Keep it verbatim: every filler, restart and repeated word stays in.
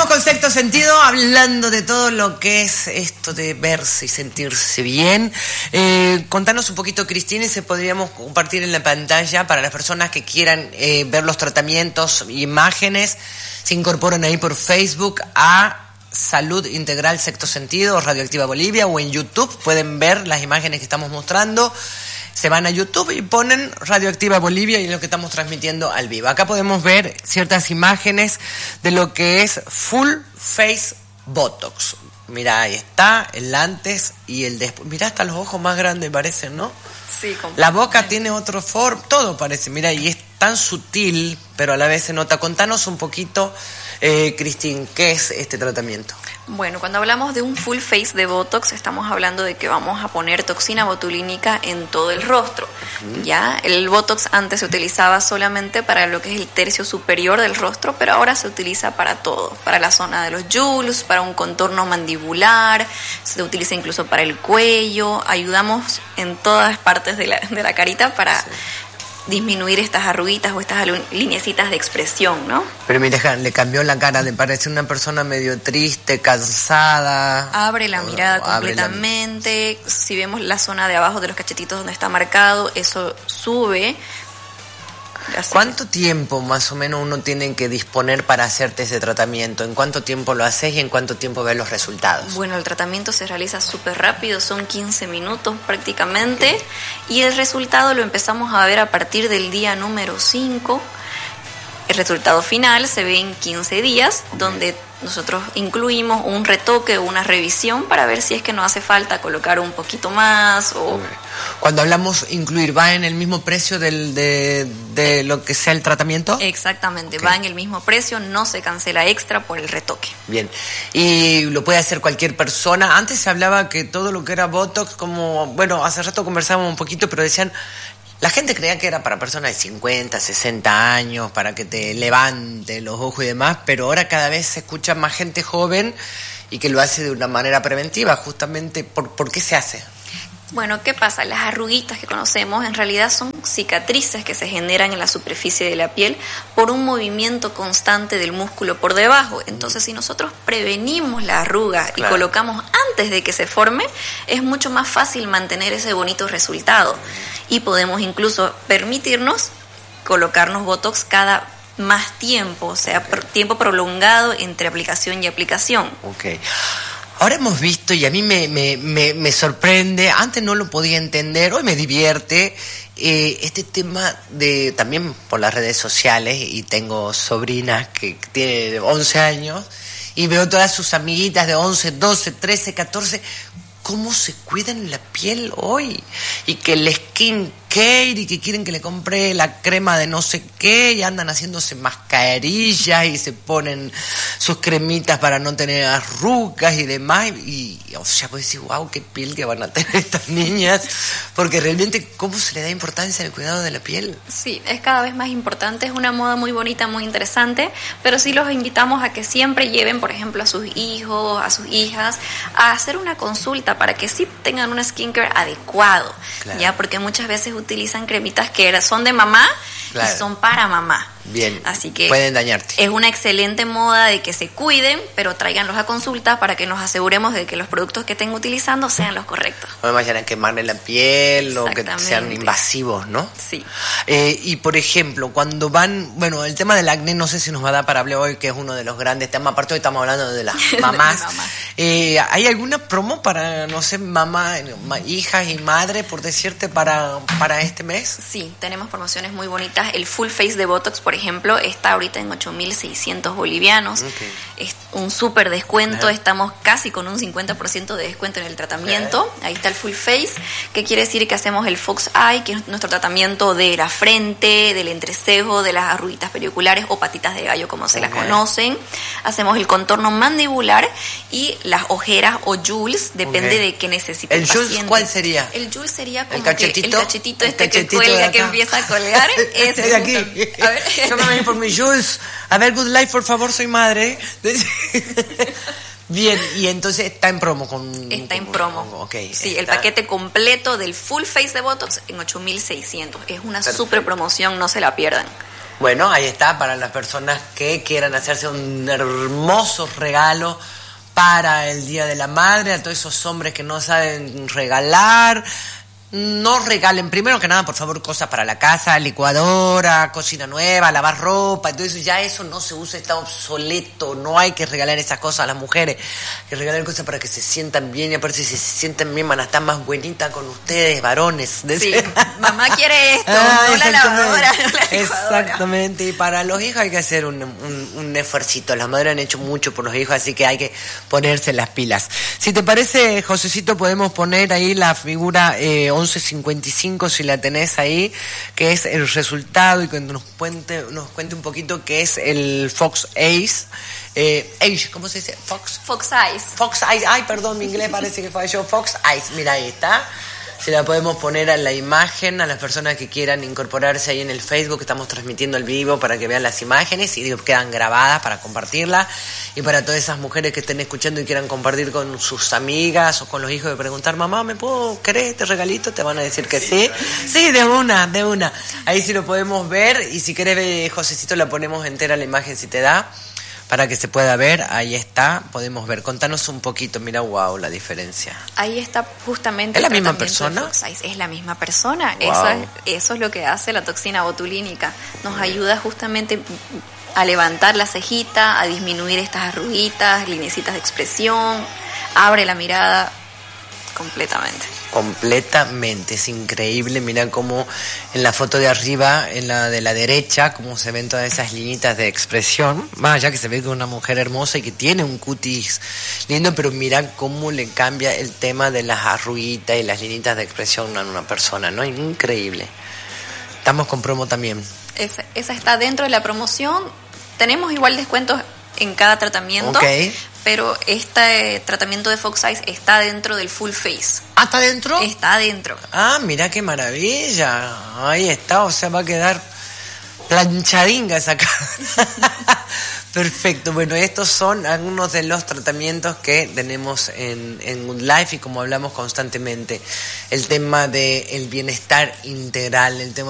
Continuamos con Sexto Sentido, hablando de todo lo que es esto de verse y sentirse bien. Eh, contanos un poquito, Cristina, y se podríamos compartir en la pantalla para las personas que quieran eh, ver los tratamientos, imágenes, se incorporan ahí por Facebook a Salud Integral Sexto Sentido, Radioactiva Bolivia, o en YouTube pueden ver las imágenes que estamos mostrando. Se van a YouTube y ponen Radioactiva Bolivia y es lo que estamos transmitiendo al vivo. Acá podemos ver ciertas imágenes de lo que es Full Face Botox. Mirá, ahí está el antes y el después. Mirá, hasta los ojos más grandes parecen, ¿no? Sí, la boca tiene otro forma, todo parece. Mirá, y es tan sutil, pero a la vez se nota. Contanos un poquito, eh, Cristín, ¿qué es este tratamiento? Bueno, cuando hablamos de un full face de Botox, estamos hablando de que vamos a poner toxina botulínica en todo el rostro. Uh-huh. Ya, el Botox antes se utilizaba solamente para lo que es el tercio superior del rostro, pero ahora se utiliza para todo, para la zona de los jewels, para un contorno mandibular, se utiliza incluso para el cuello, ayudamos en todas partes de la, de la carita para... Sí. disminuir estas arruguitas o estas lineecitas de expresión, ¿no? Pero mira, le cambió la cara, le parece una persona medio triste, cansada. Abre la mirada oh, completamente. La... Si vemos la zona de abajo de los cachetitos donde está marcado, eso sube. Así ¿Cuánto que... tiempo más o menos uno tiene que disponer para hacerte ese tratamiento? ¿En cuánto tiempo lo haces y en cuánto tiempo ves los resultados? Bueno, el tratamiento se realiza súper rápido, son quince minutos prácticamente, okay. Y el resultado lo empezamos a ver a partir del día número cinco. El resultado final se ve en quince días, okay. Donde nosotros incluimos un retoque o una revisión para ver si es que nos hace falta colocar un poquito más o... Okay. Cuando hablamos incluir, ¿va en el mismo precio del, de, de lo que sea el tratamiento? Exactamente, okay. Va en el mismo precio, no se cancela extra por el retoque. Bien, y lo puede hacer cualquier persona. Antes se hablaba que todo lo que era Botox, como, bueno, hace rato conversábamos un poquito, pero decían... La gente creía que era para personas de cincuenta, sesenta años, para que te levante los ojos y demás, pero ahora cada vez se escucha más gente joven y que lo hace de una manera preventiva, justamente. ¿Por, por qué se hace? Bueno, ¿qué pasa? Las arruguitas que conocemos en realidad son cicatrices que se generan en la superficie de la piel por un movimiento constante del músculo por debajo. Entonces, si nosotros prevenimos la arruga y claro. colocamos antes de que se forme, es mucho más fácil mantener ese bonito resultado. Y podemos incluso permitirnos colocarnos Botox cada más tiempo, o sea, okay. tiempo prolongado entre aplicación y aplicación. Ok. Ahora hemos visto, y a mí me, me, me, me sorprende, antes no lo podía entender, hoy me divierte, eh, este tema de, también por las redes sociales, y tengo sobrinas que tienen once años, y veo todas sus amiguitas de once, doce, trece, catorce, cómo se cuidan la piel hoy, y que el skin care, y que quieren que le compre la crema de no sé qué, y andan haciéndose mascarillas y se ponen sus cremitas para no tener arrugas y demás, y o sea, pues decir, wow, qué piel que van a tener estas niñas, porque realmente cómo se le da importancia al cuidado de la piel. Sí, es cada vez más importante, es una moda muy bonita, muy interesante, pero sí los invitamos a que siempre lleven, por ejemplo, a sus hijos, a sus hijas, a hacer una consulta para que sí tengan un skincare adecuado, claro. Ya, porque muchas veces utilizan cremitas que son de mamá, claro. Y son para mamá. Bien, así que pueden dañarte. Es una excelente moda de que se cuiden, pero tráiganlos a consulta para que nos aseguremos de que los productos que estén utilizando sean los correctos. No me vayan a quemarle la piel o que sean invasivos, ¿no? Sí. Eh, y por ejemplo, cuando van, bueno, el tema del acné no sé si nos va a dar para hablar hoy, que es uno de los grandes temas, aparte hoy estamos hablando de las mamás. de mamá. eh, ¿Hay alguna promo para, no sé, mamá, hijas y madres, por decirte, para, para este mes? Sí, tenemos promociones muy bonitas. El Full Face de Botox, por ejemplo, está ahorita en ocho mil seiscientos bolivianos. Okay. Es un súper descuento. Claro. Estamos casi con un cincuenta por ciento de descuento en el tratamiento. Claro. Ahí está el Full Face, que quiere decir que hacemos el Fox Eye, que es nuestro tratamiento de la frente, del entrecejo, de las arruguitas periculares o patitas de gallo, como se okay. las conocen. Hacemos el contorno mandibular y las ojeras o jewels, depende okay. de qué necesite el, el paciente. ¿El ¿Cuál sería? El jewel sería como el cachetito, que el cachetito el este cachetito que cuelga, que empieza a colgar. Ese de aquí. A ver. Yo me voy por mi Jules. A ver, Good Life, por favor, soy madre. Bien, y entonces está en promo con... Está con, en promo. Con, okay, sí, está. El paquete completo del Full Face de Botox en ocho mil seiscientos. Es una Perfecto. Super promoción, no se la pierdan. Bueno, ahí está, para las personas que quieran hacerse un hermoso regalo para el Día de la Madre, a todos esos hombres que no saben regalar. No regalen, primero que nada, por favor, cosas para la casa, licuadora, cocina nueva, lavar ropa, entonces ya eso no se usa, está obsoleto, no hay que regalar esas cosas a las mujeres, hay que regalar cosas para que se sientan bien, y aparte si se sienten bien van a estar más bonitas con ustedes, varones. Sí, mamá quiere esto, ah, no la lavadora, no la licuadora. Exactamente, y para los hijos hay que hacer un, un, un esfuercito, las madres han hecho mucho por los hijos, así que hay que ponerse las pilas. Si te parece, Josecito, podemos poner ahí la figura eh, once cincuenta y cinco, si la tenés ahí, que es el resultado, y que nos cuente, nos cuente un poquito qué es el Fox Ace. Eh, Ace, ¿cómo se dice? Fox. Fox Eyes. Fox Eyes, ay, perdón, mi inglés parece que falló. Fox Eyes, mira, ahí está. Se la podemos poner a la imagen a las personas que quieran incorporarse ahí en el Facebook, que estamos transmitiendo el vivo para que vean las imágenes y quedan grabadas para compartirla. Y para todas esas mujeres que estén escuchando y quieran compartir con sus amigas o con los hijos, de preguntar, mamá, ¿me puedo querer este regalito? Te van a decir que sí. Sí, de una, de una. Ahí sí lo podemos ver, y si querés, Josecito, la ponemos entera la imagen si te da, para que se pueda ver. Ahí está, podemos ver. Contanos un poquito, mira, wow, la diferencia. Ahí está justamente. ¿Es la misma persona? Es la misma persona. Wow. Eso, es, eso es lo que hace la toxina botulínica. Nos ayuda justamente a levantar la cejita, a disminuir estas arruguitas, lineecitas de expresión, abre la mirada completamente. Completamente, es increíble. Mira cómo en la foto de arriba, en la de la derecha, cómo se ven todas esas líneas de expresión. Más allá que se ve que es una mujer hermosa y que tiene un cutis lindo, pero mira cómo le cambia el tema de las arruguitas y las líneas de expresión a una persona, ¿no? Increíble. Estamos con promo también. Esa, esa está dentro de la promoción. Tenemos igual descuentos en cada tratamiento. Okay. Pero este tratamiento de Fox Eyes está dentro del full face. ¿Ah, está dentro? Está dentro. Ah, mira qué maravilla. Ahí está, o sea, va a quedar planchadinga esa cara. Perfecto. Bueno, estos son algunos de los tratamientos que tenemos en, en Good Life, y como hablamos constantemente, el tema del bienestar integral, el tema